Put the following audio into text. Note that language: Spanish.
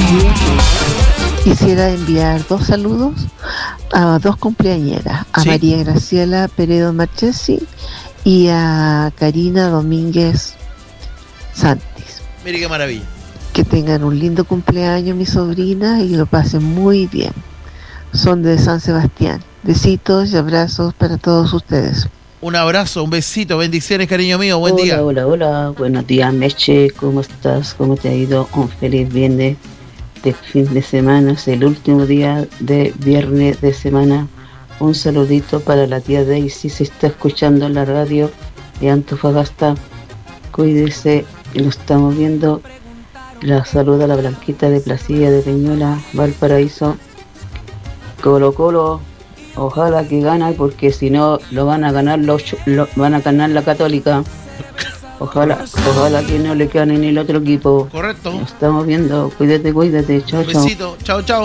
También quisiera enviar 2 saludos a 2 cumpleañeras, a Sí. María Graciela Peredo Marchesi y a Karina Domínguez Santis. Mire qué maravilla. Que tengan un lindo cumpleaños mis sobrinas y lo pasen muy bien. Son de San Sebastián. Besitos y abrazos para todos ustedes. Un abrazo, un besito, bendiciones, cariño mío, buen día. Hola, buenos días, Meche, ¿cómo estás? ¿Cómo te ha ido? Un feliz viernes de fin de semana, es el último día de viernes de semana. Un saludito para la tía Daisy, se está escuchando en la radio de Antofagasta. Cuídese, lo estamos viendo. La saluda la Blanquita de Placilla de Peñuela, Valparaíso. Colo Colo, ojalá que gane, porque si no lo van a ganar van a ganar la Católica. Ojalá que no le gane ni el otro equipo. Correcto. Lo estamos viendo. Cuídate. Chao, Un besito, chao, chao.